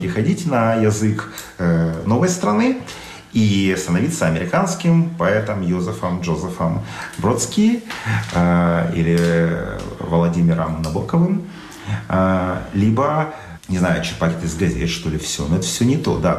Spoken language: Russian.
переходить на язык новой страны и становиться американским поэтом Йозефом Джозефом Бродски или Владимиром Набоковым, либо, не знаю, черпать из газет, что ли, все. Но это все не то, да.